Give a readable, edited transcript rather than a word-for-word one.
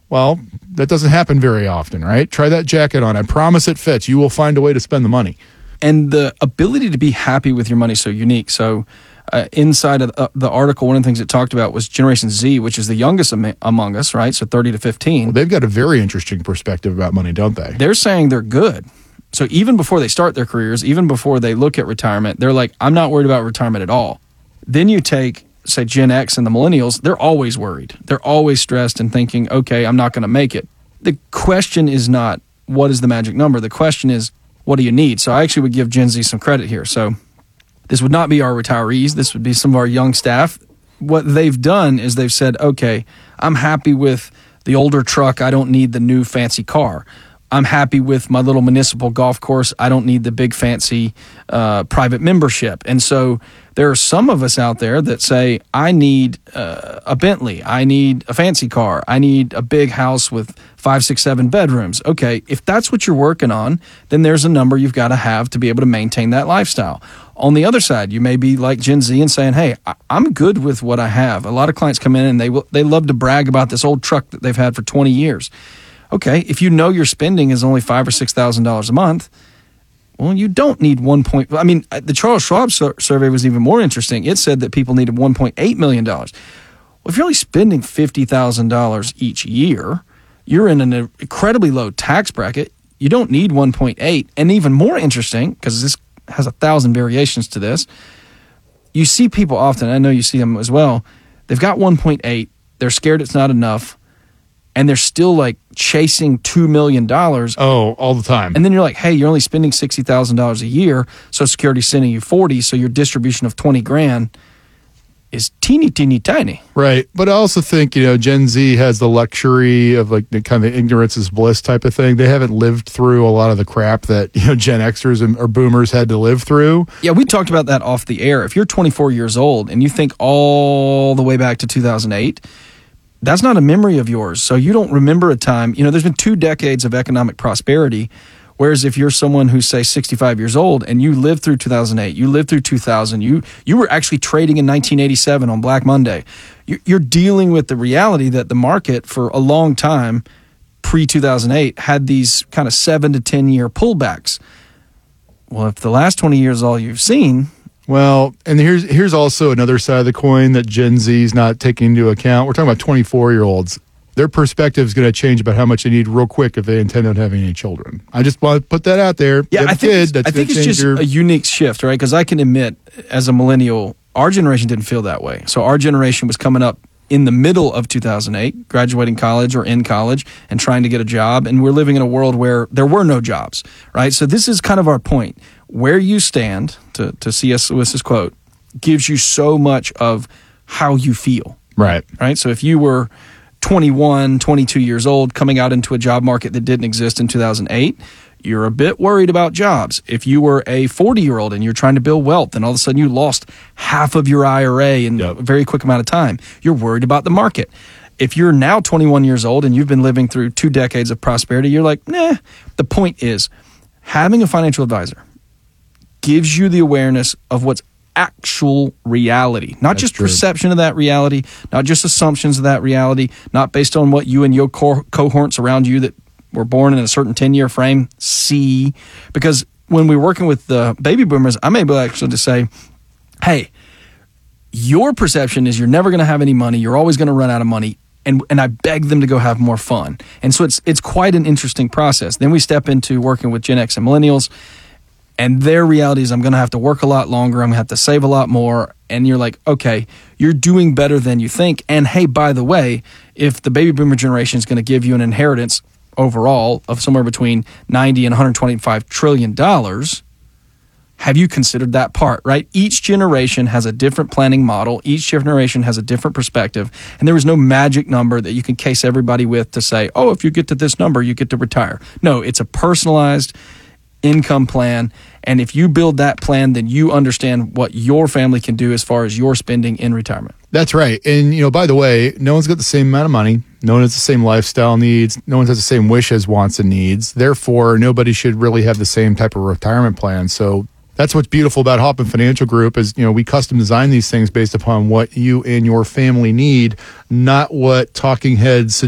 Well, that doesn't happen very often, right? Try that jacket on. I promise it fits. You will find a way to spend the money. And the ability to be happy with your money is so unique. So inside of the article, one of the things it talked about was Generation Z, which is the youngest among us, right? So 30 to 15. Well, they've got a very interesting perspective about money, don't they? They're saying they're good. So even before they start their careers, even before they look at retirement, they're like, I'm not worried about retirement at all. Then you take, say, Gen X and the millennials, they're always worried. They're always stressed and thinking, okay, I'm not going to make it. The question is not, what is the magic number? The question is, what do you need? So I actually would give Gen Z some credit here. So this would not be our retirees. This would be some of our young staff. What they've done is they've said, okay, I'm happy with the older truck. I don't need the new fancy car. I'm happy with my little municipal golf course. I don't need the big fancy private membership. And so there are some of us out there that say, I need a Bentley. I need a fancy car. I need a big house with 5, 6, 7 bedrooms. Okay, if that's what you're working on, then there's a number you've got to have to be able to maintain that lifestyle. On the other side, you may be like Gen Z and saying, hey, I'm good with what I have. A lot of clients come in and they love to brag about this old truck that they've had for 20 years. Okay, if you know your spending is only $5,000 or $6,000 a month, well, you don't need the Charles Schwab survey was even more interesting. It said that people needed $1.8 million. Well, if you're only spending $50,000 each year, you're in an incredibly low tax bracket. You don't need 1.8. And even more interesting, because this has 1,000 variations to this, you see people often, I know you see them as well, they've got 1.8, they're scared it's not enough, and they're still like chasing $2 million. Oh, all the time. And then you're like, hey, you're only spending $60,000 a year. Social Security's sending you 40, so your distribution of 20 grand is teeny tiny. Right. But I also think, Gen Z has the luxury of like the kind of ignorance is bliss type of thing. They haven't lived through a lot of the crap that, Gen Xers or boomers had to live through. Yeah, we talked about that off the air. If you're 24 years old and you think all the way back to 2008, that's not a memory of yours. So you don't remember a time, there's been 2 decades of economic prosperity. Whereas if you're someone who's, say, 65 years old and you lived through 2008, you lived through 2000, you were actually trading in 1987 on Black Monday. You're dealing with the reality that the market for a long time, pre-2008, had these kind of 7 to 10 year pullbacks. Well, if the last 20 years is all you've seen... Well, and here's also another side of the coin that Gen Z is not taking into account. We're talking about 24-year-olds. Their perspective is going to change about how much they need real quick if they intend on having any children. I just want to put that out there. Yeah, I think it's just a unique shift, right? Because I can admit, as a millennial, our generation didn't feel that way. So our generation was coming up in the middle of 2008, graduating college or in college and trying to get a job. And we're living in a world where there were no jobs, right? So this is kind of our point. Where you stand, to C.S. Lewis's quote, gives you so much of how you feel. Right. Right? So if you were 21, 22 years old coming out into a job market that didn't exist in 2008, you're a bit worried about jobs. If you were a 40-year-old and you're trying to build wealth and all of a sudden you lost half of your IRA in a very quick amount of time, you're worried about the market. If you're now 21 years old and you've been living through 2 decades of prosperity, you're like, nah. The point is, having a financial advisor gives you the awareness of what's actual reality, not just perception of that reality, not just assumptions of that reality, not based on what you and your cohorts around you that were born in a certain 10-year frame see. Because when we're working with the baby boomers, I'm able actually to say, hey, your perception is you're never going to have any money, you're always going to run out of money, and I beg them to go have more fun. And so it's quite an interesting process. Then we step into working with Gen X and millennials, and their reality is I'm going to have to work a lot longer. I'm going to have to save a lot more. And you're like, okay, you're doing better than you think. And hey, by the way, if the baby boomer generation is going to give you an inheritance overall of somewhere between $90 and $125 trillion, have you considered that part, right? Each generation has a different planning model. Each generation has a different perspective. And there is no magic number that you can case everybody with to say, oh, if you get to this number, you get to retire. No, it's a personalized income plan. And if you build that plan, then you understand what your family can do as far as your spending in retirement. That's right. And, by the way, no one's got the same amount of money. No one has the same lifestyle needs. No one has the same wishes, wants, and needs. Therefore, nobody should really have the same type of retirement plan. So that's what's beautiful about Hoffman Financial Group is, we custom design these things based upon what you and your family need, not what talking heads